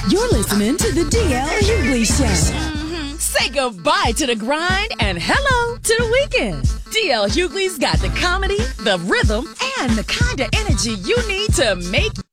You're listening to the DL Hughley Show. Say goodbye to the grind and hello to the weekend. DL Hughley's got the comedy, the rhythm, and the kind of energy you need to make